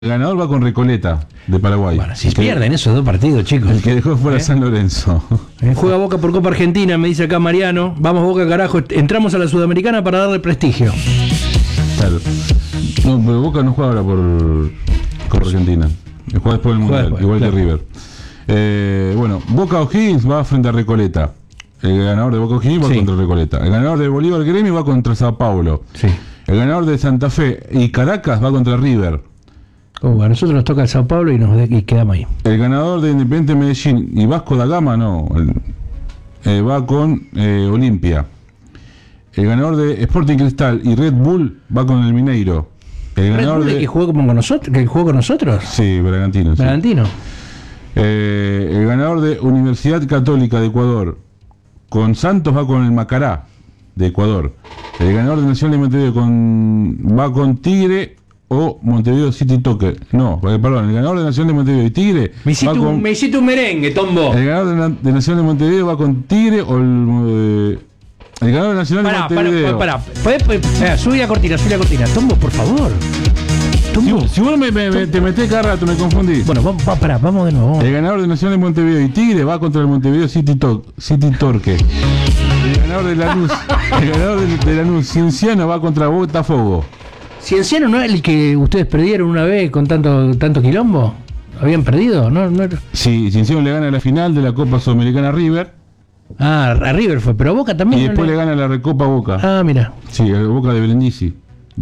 El ganador va con Recoleta, de Paraguay. Bueno, si pierden esos dos partidos, chicos. El que dejó fuera San Lorenzo. Juega Boca por Copa Argentina, me dice acá Mariano. Vamos Boca, carajo. Entramos a la Sudamericana para darle prestigio. Claro. No, pero Boca no juega ahora por Argentina. Juega después del Mundial, después, igual claro. que River. Bueno, Boca O'Higgins va frente a Recoleta. El ganador de Boca O'Higgins va contra Recoleta. El ganador de Bolívar Gremio va contra Sao Paulo. Sí. El ganador de Santa Fe y Caracas va contra River. A nosotros nos toca el Sao Paulo y quedamos ahí. El ganador de Independiente Medellín y Vasco da Gama va con Olimpia. El ganador de Sporting Cristal y Red Bull va con el Mineiro. El ganador de que jugó como con nosotros, que jugó con nosotros. Sí, Bragantino. Bragantino. Sí. El ganador de Universidad Católica de Ecuador con Santos va con el Macará de Ecuador. El ganador de Nacional de Montevideo va con Tigre o Montevideo City Toque. No, perdón, el ganador de Nacional de Montevideo y Tigre Me hiciste un merengue, Tombo. El ganador de Nacional de Montevideo va con Tigre o el ganador de Nacional de Montevideo. Pará. Subí la cortina. Tombo, por favor. Tombo. Si vos te metés cada rato, me confundí. Bueno, vamos de nuevo. El ganador de Nacional de Montevideo y Tigre va contra el Montevideo City Torque. El ganador de Lanús, Cienciano, va contra Botafogo. ¿Cienciano no es el que ustedes perdieron una vez con tanto quilombo? ¿Habían perdido? No. Sí, Cienciano le gana la final de la Copa Sudamericana a River. Ah, a River fue, pero Boca también. Y después le gana la Recopa a Boca. Ah, mira. Sí, el Boca de Brindisi.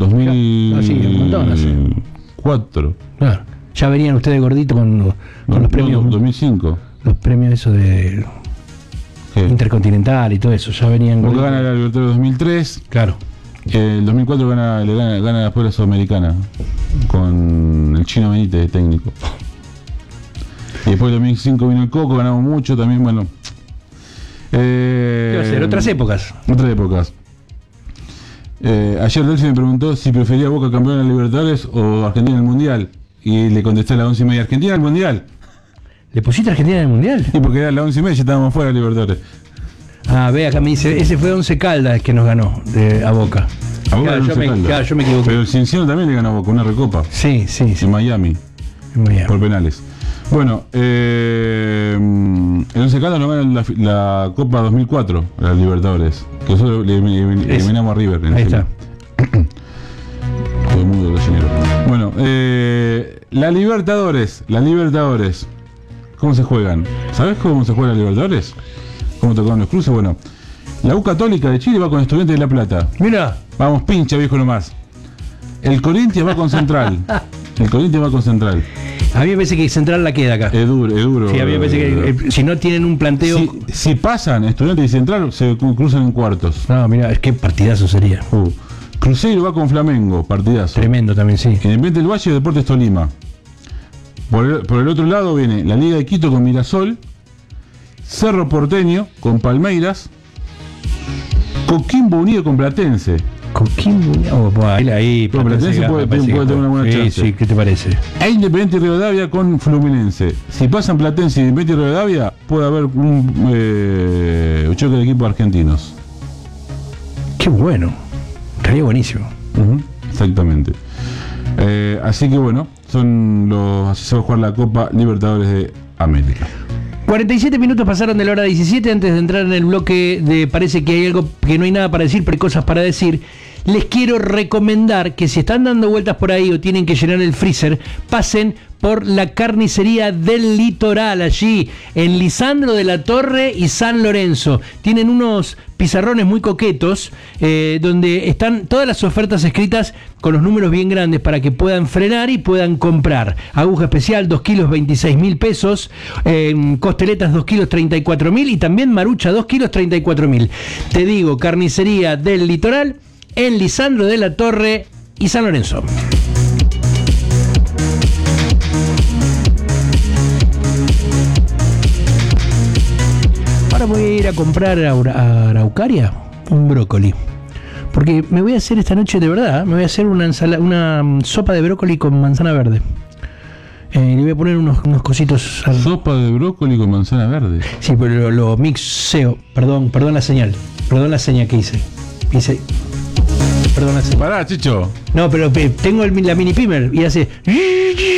2004. Claro. Ya venían ustedes gorditos con los premios. 2005. Los premios esos de Intercontinental y todo eso. Ya venían. Boca gana la Libertadores 2003. Claro. El 2004 gana después la Sudamericana con el Chino Benítez de técnico. Y después el 2005 vino el Coco, ganamos mucho también, bueno. ¿Qué va a ser? Otras épocas. Ayer Delphi me preguntó si prefería Boca campeón en la Libertadores o Argentina en el Mundial. Y le contesté a las 11:30, Argentina en el Mundial. ¿Le pusiste Argentina en el Mundial? Sí, porque era a las 11:30 y ya estábamos fuera de la Libertadores. Ah, ve acá me dice, ese fue 11 Caldas que nos ganó a Boca. A Boca yo me equivoqué. Pero el Cienciano también le ganó a Boca una recopa. Sí. En Miami. Por penales. Bueno, el Once Caldas nos gana la Copa 2004, la Libertadores. Que nosotros le eliminamos a River. Ahí está. Todo mudo, gallinero. Bueno, la Libertadores. ¿Cómo se juegan? ¿Sabés cómo se juega la Libertadores? ¿Cómo tocaron los cruces? Bueno, la U Católica de Chile va con Estudiantes de La Plata. Mira. Vamos, pincha, viejo nomás. El Corinthians va con Central. A mí me parece que Central la queda acá. Es duro. Sí, a mí me parece que si no tienen un planteo. Si pasan Estudiantes y Central, se cruzan en cuartos. No, mira, es que partidazo sería. Cruzeiro va con Flamengo, partidazo. Tremendo también, sí. Independiente del Valle, Deportes Tolima. Por el otro lado viene la Liga de Quito con Mirasol, Cerro Porteño con Palmeiras, Coquimbo Unido con Platense. Ahí Platense puede tener una buena chance. Sí, ¿qué te parece? E Independiente y Rivadavia con Fluminense. Si pasan Platense, Independiente y Rivadavia, puede haber un choque de equipos argentinos. Qué bueno. Estaría buenísimo. Exactamente. Así que bueno, así se va a jugar la Copa Libertadores de América. 47 minutos pasaron de la hora 17 antes de entrar en el bloque de parece que hay algo que no hay nada para decir, pero hay cosas para decir. Les quiero recomendar que si están dando vueltas por ahí o tienen que llenar el freezer, pasen por la carnicería del Litoral, allí en Lisandro de la Torre y San Lorenzo. Tienen unos pizarrones muy coquetos donde están todas las ofertas escritas con los números bien grandes para que puedan frenar y puedan comprar. Aguja especial, 2 kilos 26.000 pesos, costeletas 2 kilos 34.000 y también marucha 2 kilos 34.000. Te digo, carnicería del Litoral en Lisandro de la Torre y San Lorenzo. Ahora voy a ir a comprar a Araucaria un brócoli. Porque me voy a hacer esta noche, de verdad, me voy a hacer una sopa de brócoli con manzana verde. Le voy a poner unos cositos. Sopa de brócoli con manzana verde. Sí, pero lo mixeo. Perdón la señal. Perdón la señal que hice. perdón. Pará, Chicho. No, pero tengo la mini pimer y hace...